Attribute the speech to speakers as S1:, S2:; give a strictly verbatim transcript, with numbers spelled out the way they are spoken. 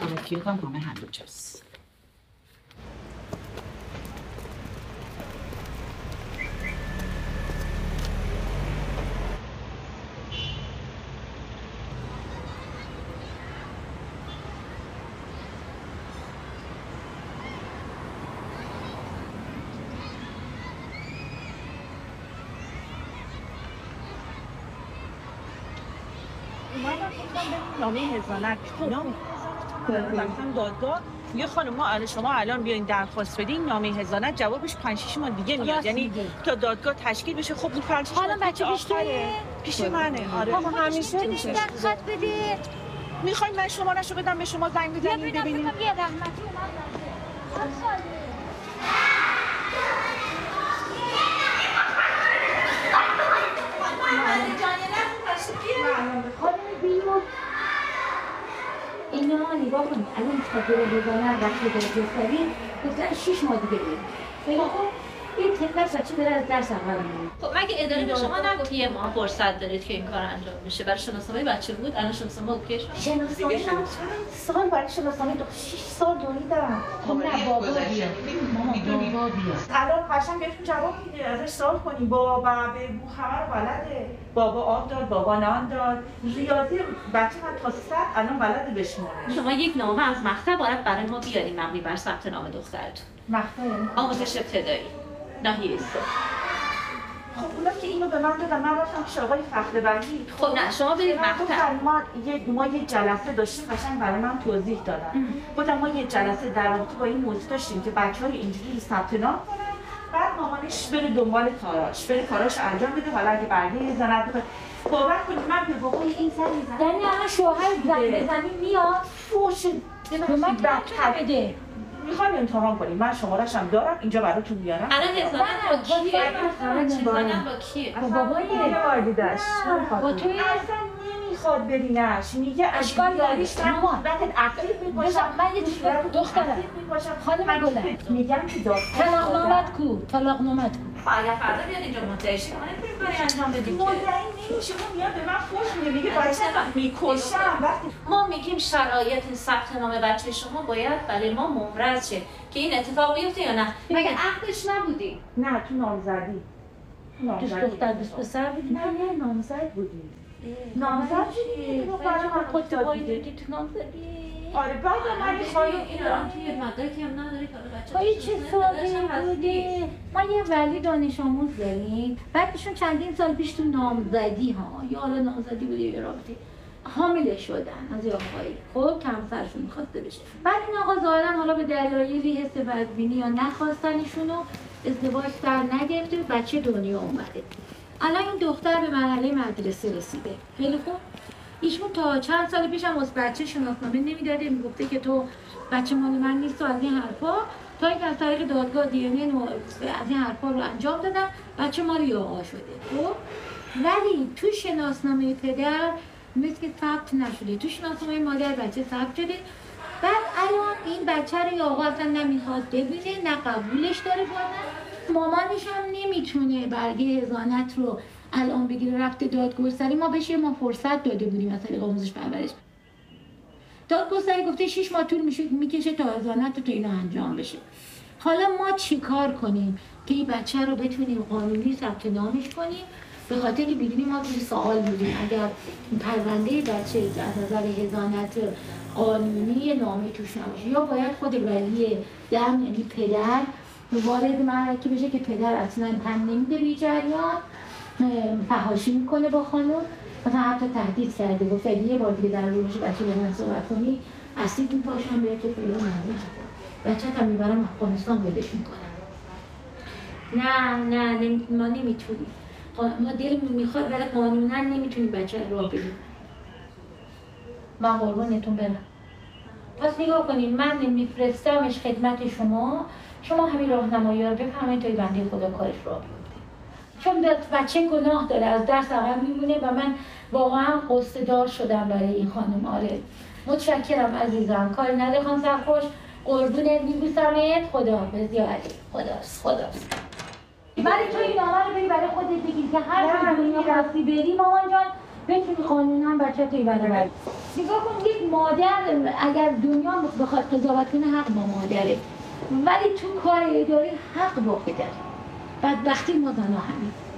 S1: خوراکیات هم همه همینجاست.
S2: نامه هزانت اینا رفتن دادگاه میگه خانم ما الان شما الان بیاین درخواست بدین نامه هزانت جوابش پنج شش ماه دیگه میاد، یعنی تا دادگاه تشکیل بشه. خب این پنج شش ماه
S3: بچه آخره
S2: پیش منه. آره
S3: همیشه میشه درخواست بده.
S2: میخواین من شماره‌شو بدم به شما زنگ بزنید ببینید.
S3: یه رحمتی اومد. اینا نگاه کنید الان خاطر بزنن وقتی داره بسری گفتن شیش ماه دیگه بریم. خیلی خوب این تکلف بچه داره از درس اول میمونه.
S4: خب مگه اداره به شما نگفت یه ماه فرصت دارید که این کار انجام بشه؟ برای شناسنامه بچه بود الان شناسنامه اوکی شد.
S3: شناسنامه چند سال برای شناسنامه دو شش سال دویدم. خب نه بابا بیاد.
S2: بابا بیاد. الان قشنگ بهتون جواب میده، ازش سوال کنین. بابا به بو خبر بلده. بابا آب داد، بابا نان داد. ریاضی بچه من تا صد الان بلده بشماره.
S4: شما یک نامه از مقطع باید برای ما بیارین مبنی بر ثبت نام دخترتون.
S2: مقطع یعنی
S4: آموزش ابتدایی. ناحیه سه.
S2: خب اونا که اینو به من دادن، من رفتم پیش آقای فخربندی.
S4: خب نه شما برید مقطع.
S2: ما یه ما یه جلسه داشتیم قشنگ برای من توضیح دادن. گفتم ما یه جلسه در رابطه با این موضوع داشتیم که بچه‌های اینجوری ثبت نام کنن، بعد مامانش بره دنبال کاراش، بره کاراش انجام بده. حالا اگه برگه زند بخواد باور کنید من به بابای این زن میزنم.
S3: یعنی الان شوهر زن زمین میاد فوش به من بدتر بده.
S2: میخوام امتحان کنیم. من شماره‌ش هم دارم اینجا براتون میارم.
S4: الان هزانت با کیه؟ هزانت با کیه؟
S3: با بابای
S2: والدش.
S3: با توی
S2: اصلا نمیخواد برینش. میگه
S3: اشکال داریش
S2: مامان بعد اکتیو میباشم.
S3: من یه چیزی دخترم خانم گلم
S2: میگم که داد
S3: طلاق نامت کو طلاق نامت کو.
S4: اگر فردا بیاد اینجا مدعی شه ما نمیتونیم کاری انجام بدیم.
S2: مدعی نمیشه. اون میاد به من فوش میده میگه بچه میکشم. وقتی
S4: ما میگیم شرایط ثبت نام بچه شما باید برای ما مبرز شه که این اتفاق بیفته یا نه. مگه عقدش نبودی؟
S2: نه تو نامزدی.
S3: دوست دختر دوست پسر بودی؟
S2: نه نه نامزد بودی.
S3: نامزد بودی؟
S2: تو برای من
S3: خودت پایی تو نامزدی؟
S2: آره بعد من
S4: خواهی این الان توی مدرکی هم نداری که بچه
S3: پایی چه سالی بوده؟ ما یه ولی دانش آموز داریم بعد ایشون چندین سال پیش تو نامزدی ها یا حالا نامزدی بوده یا رابطه حامله شدن از یه آقایی. خب کم سرشون میخواسته بشه. بعد این آقا ظاهرا حالا به دلایلی حس بدبینی یا نخواستن ایشونو ازدواج در نگرفته بچه دنیا اومده. الان این دختر به مرحله مدرسه رسیده. خیلی خوب. ایشون تا چند سال پیش هم از بچه شناسنامه نمیداده، میگفته که تو بچه مال من نیست و از این حرفا. تا اینکه از طریق دادگاه دی ان ای از این حرفا رو انجام دادن بچه مال یه آقا شده. خب ولی تو شناسنامه پدر مثل که ثبت نشده، تو شناسنامه مادر بچه ثبت شده. بعد الان این بچه رو آقا اصلا نمیخواد ببینه، نه قبولش داره بازن. مامانش هم نمیتونه برگه هزانت رو الان بگیره رفته دادگستری. ما بهش یه ما فرصت داده بودیم از طریق آموزش پرورش. دادگستری گفته شش ماه طول میشه میکشه تا هزانت تو اینا انجام بشه. حالا ما چیکار کنیم که این بچه رو بتونیم قانونی ثبت نامش کنیم؟ به خاطر که میدونیم ما روی سوال بودیم اگر پرونده بچه از نظر هزانت قانونی نامه توش نباشه یا باید خود ولی دم یعنی پدر وارد معرکه بشه که پدر اصلا هم نمیده به جریان، فحاشی میکنه با خانم، مثلا حتی تهدید کرده گفت یه بار دیگه در روش بچه به من صحبت کنی اسید میپاشم به تو فعلا نمیشه بچه هم میبرم افغانستان ولش میکنم. نه نه ما نمیتونیم، ما دلمون میخواد ولی قانونا نمیتونیم بچه رو راه بدیم. من قربونتون برم. پس نگاه کنین من میفرستمش خدمت شما، شما همین راهنمایی رو بفهمید تا بنده خدا کارش راه بیفته. چون بچه گناه داره از درس عقب میمونه و من واقعا قصه دار شدم برای این خانم. آره متشکرم عزیزم، کاری نداره خانم سرخوش، قربونت میبوسمت، خداحافظ یا علی، خداحافظ خداحافظ. ولی تو این نامه رو بری برای خودت بگیر که هر جای دنیا رفتی بری مامان جان بتونی قانونا بچه تو ایوان بری. نگاه کن یک مادر اگر دنیا بخواد قضاوت کنه حق با مادره، ولی تو کار اداری حق با پدره. بدبختی ما زنها همین.